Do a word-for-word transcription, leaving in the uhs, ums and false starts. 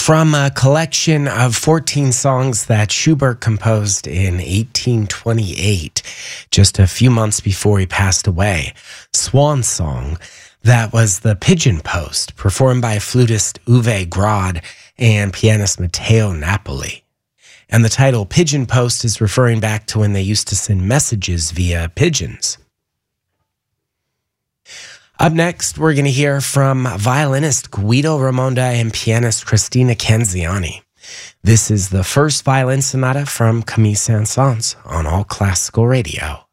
from a collection of fourteen songs that Schubert composed in eighteen twenty-eight, just a few months before he passed away. Swan Song, that was the Pigeon Post, performed by flutist Uwe Grad and pianist Matteo Napoli. And the title Pigeon Post is referring back to when they used to send messages via pigeons. Up next, we're going to hear from violinist Guido Ramonda and pianist Cristina Canziani. This is the first violin sonata from Camille Saint-Saëns on All Classical Radio.